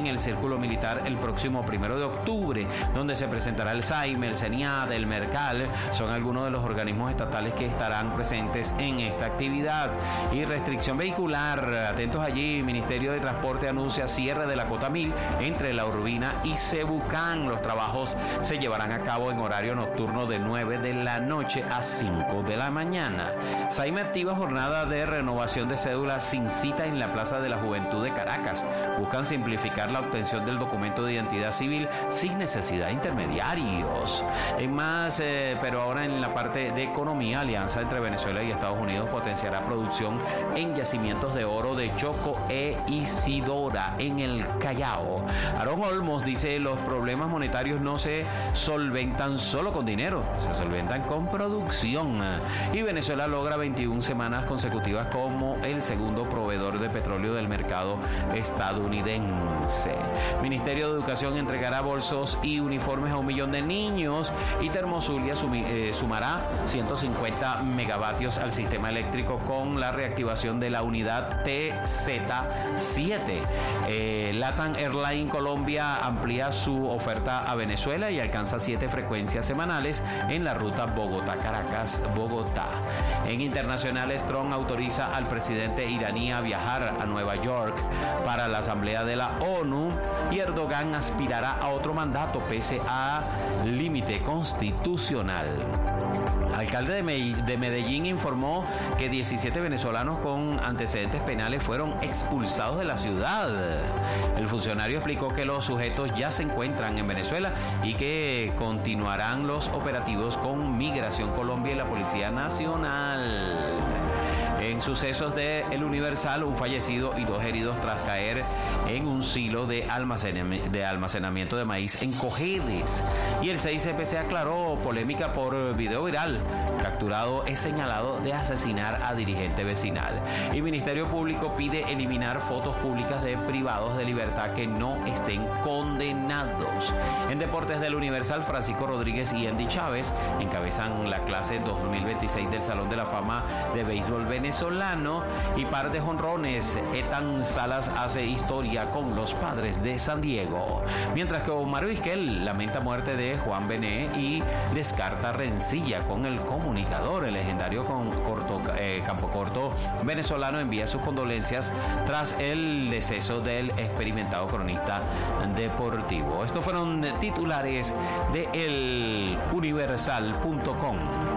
en el Círculo Militar el próximo 1 de octubre, donde se presentará el SAIME, el CENIAD, el MERCAL. Son algunos de los organismos estatales que estarán presentes en esta actividad. Y restricción vehicular, atentos allí, Ministerio de Transporte anuncia cierre de la Cota 1000 entre La Urbina y Cebucán. Los trabajos se llevarán a cabo en horario nocturno de 9 de la noche a 5 de la mañana. SAIME activa jornada de renovación de cédulas sin cita en la Plaza de la Juventud de Caracas. Buscan simplificar la obtención del documento de identidad civil sin necesidad de intermediarios. En más, pero ahora en la parte de economía, alianza entre Venezuela y Estados Unidos potenciará producción en yacimientos de oro de Choco e Isidora en el Callao. Aarón Olmos dice: los problemas monetarios no se solventan solo con dinero, se solventan con producción. Y Venezuela logra 21 semanas consecutivas como el segundo proveedor de petróleo del mercado estadounidense. Ministerio de Educación entregará bolsos y uniformes a 1 millón de niños, y Termozulia sumará 150 megavatios al sistema eléctrico con la reactivación de la unidad TZ7. LATAM Airlines Colombia amplía su oferta a Venezuela y alcanza 7 frecuencias semanales en la ruta Bogotá-Caracas-Bogotá. En internacionales, Trump autoriza al presidente iraní a viajar a Nueva York para la Asamblea de la ONU, y Erdogan aspirará a otro mandato pese a límite constitucional. Alcalde de Medellín informó que 17 venezolanos con antecedentes penales fueron expulsados de la ciudad. El funcionario explicó que los sujetos ya se encuentran en Venezuela y que continuarán los operativos con Migración Colombia y la Policía Nacional. En sucesos de El Universal, un fallecido y 2 heridos tras caer en un silo de almacenamiento de maíz en Cojedes. Y el 6CPC aclaró polémica por video viral. Capturado es señalado de asesinar a dirigente vecinal. Y Ministerio Público pide eliminar fotos públicas de privados de libertad que no estén condenados. En deportes del Universal, Francisco Rodríguez y Andy Chávez encabezan la clase 2026 del Salón de la Fama de Béisbol venezolano, y par de jonrones. Ethan Salas hace historia con los Padres de San Diego, mientras que Omar Vizquel lamenta muerte de Juan Bené y descarta rencilla con el comunicador. El legendario campo corto venezolano envía sus condolencias tras el deceso del experimentado cronista deportivo. Estos fueron titulares de eluniversal.com.